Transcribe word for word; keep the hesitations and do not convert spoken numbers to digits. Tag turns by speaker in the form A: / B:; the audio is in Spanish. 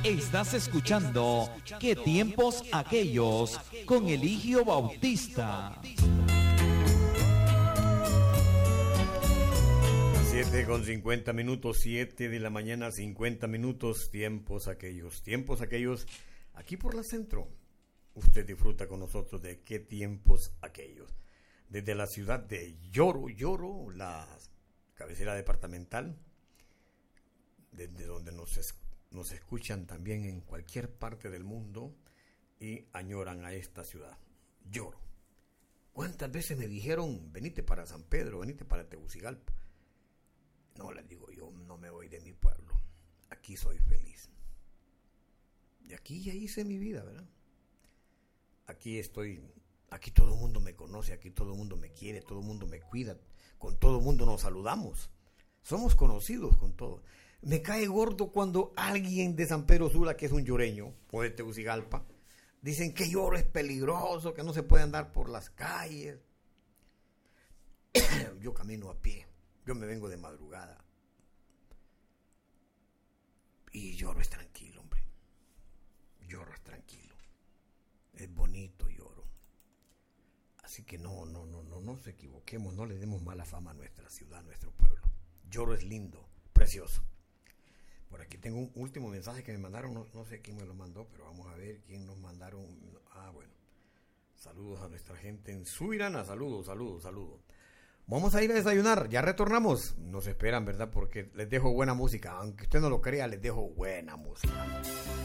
A: Estás escuchando ¿Qué tiempos aquellos? Con Eligio Bautista.
B: siete con cincuenta minutos, siete de la mañana, cincuenta minutos, tiempos aquellos, tiempos aquellos, aquí por la Centro. Usted disfruta con nosotros de qué tiempos aquellos. Desde la ciudad de Lloro, Lloro, la cabecera departamental, desde donde nos, es, nos escuchan también en cualquier parte del mundo y añoran a esta ciudad, Lloro. ¿Cuántas veces me dijeron, venite para San Pedro, venite para Tegucigalpa? No, les digo, yo no me voy de mi pueblo, aquí soy feliz. Y aquí ya hice mi vida, ¿verdad? Aquí estoy, aquí todo el mundo me conoce, aquí todo el mundo me quiere, todo el mundo me cuida, con todo el mundo nos saludamos, somos conocidos con todo. Me cae gordo cuando alguien de San Pedro Sula, que es un lloreño, o de Tegucigalpa, dicen que Lloro es peligroso, que no se puede andar por las calles. Yo camino a pie. Yo me vengo de madrugada. Y Lloro es tranquilo, hombre. Lloro es tranquilo. Es bonito Lloro. Así que no, no, no, no, no nos equivoquemos, no le demos mala fama a nuestra ciudad, a nuestro pueblo. Lloro es lindo, precioso. Por aquí tengo un último mensaje que me mandaron, no, no sé quién me lo mandó, pero vamos a ver quién nos mandaron. Ah, bueno. Saludos a nuestra gente en Suirana, saludos, saludos, saludos. Vamos a ir a desayunar, ya retornamos. Nos esperan, ¿verdad? Porque les dejo buena música. Aunque usted no lo crea, les dejo buena música.